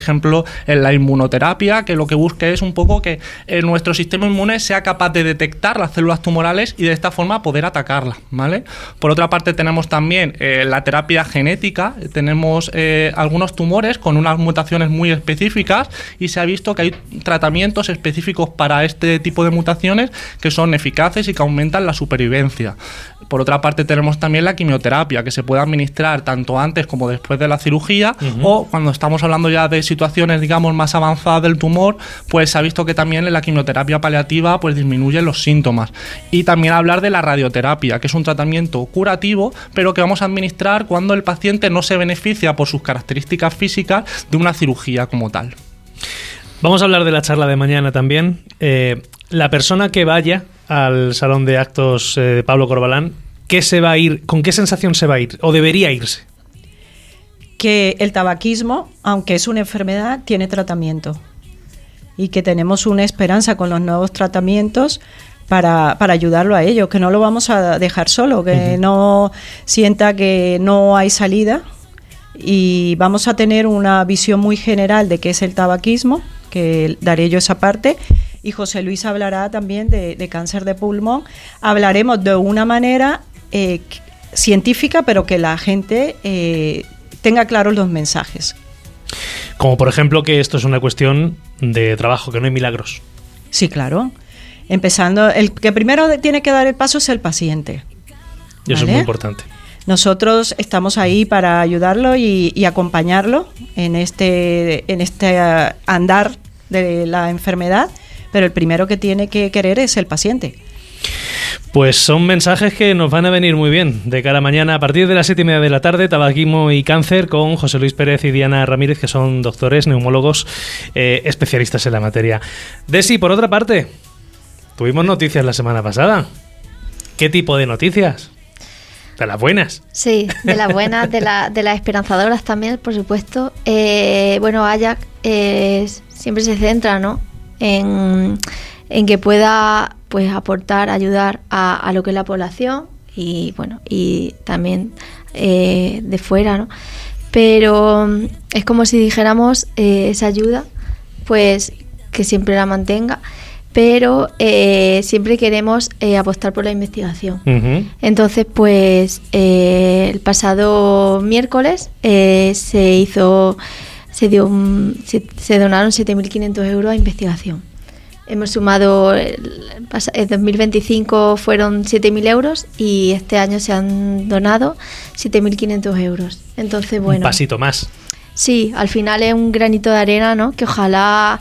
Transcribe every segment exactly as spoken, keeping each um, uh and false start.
ejemplo, en la inmunoterapia, que lo que busca es un poco que eh, nuestro sistema inmune sea capaz de detectar las células tumorales y de esta forma poder atacarlas, ¿vale? Por otra parte, tenemos también eh, la terapia genética. Tenemos eh, algunos tumores con unas mutaciones muy específicas y se ha visto que hay tratamientos específicos para este tipo de mutaciones que son eficaces y que aumentan la supervivencia. Por otra parte, tenemos también la quimioterapia, que se puede administrar tanto antes como después de la cirugía, uh-huh. o cuando estamos hablando ya de situaciones, digamos, más avanzadas del tumor, pues se ha visto que también en la quimioterapia paliativa pues disminuyen los síntomas. Y también hablar de la radioterapia, que es un tratamiento curativo, pero que vamos a administrar cuando el paciente no se beneficia por sus características físicas de una cirugía como tal. Vamos a hablar de la charla de mañana también. Eh, la persona que vaya al salón de actos eh, de Pablo Corbalán, ¿qué se va a ir, ¿con qué sensación se va a ir o debería irse? Que el tabaquismo, aunque es una enfermedad, tiene tratamiento y que tenemos una esperanza con los nuevos tratamientos para, para ayudarlo a ello, que no lo vamos a dejar solo, que uh-huh. no sienta que no hay salida, y vamos a tener una visión muy general de qué es el tabaquismo, que daré yo esa parte, y José Luis hablará también de, de cáncer de pulmón. Hablaremos de una manera eh, científica, pero que la gente eh, tenga claros los mensajes. Como por ejemplo que esto es una cuestión de trabajo, que no hay milagros. Sí, claro. Empezando, el que primero tiene que dar el paso es el paciente. Y eso ¿vale? es muy importante. Nosotros estamos ahí para ayudarlo y, y acompañarlo en este, en este andar de la enfermedad, pero el primero que tiene que querer es el paciente. Pues son mensajes que nos van a venir muy bien de cara a mañana a partir de las siete y media de la tarde, tabaquismo y cáncer, con José Luis Pérez y Diana Ramírez, que son doctores, neumólogos, eh, especialistas en la materia. Desi, por otra parte, tuvimos noticias la semana pasada. ¿Qué tipo de noticias? De las buenas. Sí, de las buenas, de, la, de las esperanzadoras también, por supuesto. Eh, bueno, Ajax eh, siempre se centra, ¿no?, en, en que pueda pues aportar, ayudar a, a lo que es la población y bueno, y también eh, de fuera, ¿no? Pero es como si dijéramos eh, esa ayuda, pues que siempre la mantenga, pero eh, siempre queremos eh, apostar por la investigación. Uh-huh. Entonces, pues eh, el pasado miércoles eh, se hizo, se dio, un, se, se donaron siete mil quinientos euros a investigación. Hemos sumado, el, el dos mil veinticinco fueron siete mil euros y este año se han donado siete mil quinientos euros. Entonces, bueno. Un pasito más. Sí, al final es un granito de arena, ¿no? Que ojalá...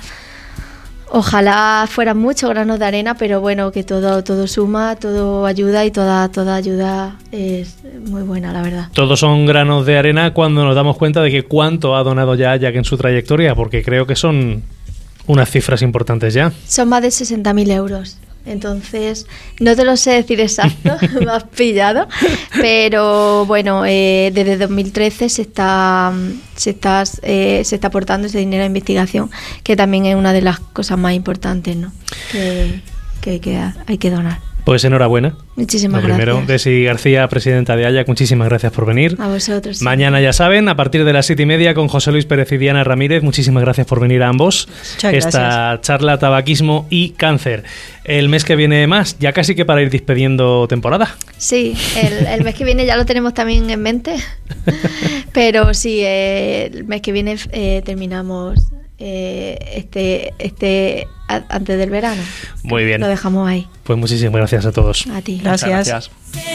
Ojalá fueran muchos granos de arena, pero bueno, que todo todo suma, todo ayuda y toda toda ayuda es muy buena, la verdad. Todos son granos de arena cuando nos damos cuenta de que cuánto ha donado ya Ajax en su trayectoria, porque creo que son unas cifras importantes ya. Son más de sesenta mil euros. Entonces, no te lo sé decir exacto, me has pillado, pero bueno, eh, desde dos mil trece se está se está eh, se está aportando ese dinero a investigación, que también es una de las cosas más importantes, ¿no?, que, que, que hay que donar. Pues enhorabuena. Muchísimas Lo primero, gracias. Desi García, presidenta de Ajax, muchísimas gracias por venir. A vosotros. Sí. Mañana, ya saben, a partir de las siete y media con José Luis Pérez y Diana Ramírez. Muchísimas gracias por venir a ambos. Muchas Esta gracias. charla tabaquismo y cáncer. El mes que viene más, ya casi que para ir despediendo temporada. Sí, el, el mes que viene ya lo tenemos también en mente, pero sí, eh, el mes que viene eh, terminamos eh, este este a, antes del verano. Muy bien. Lo dejamos ahí. Pues muchísimas gracias a todos. A ti. Gracias. Muchas gracias.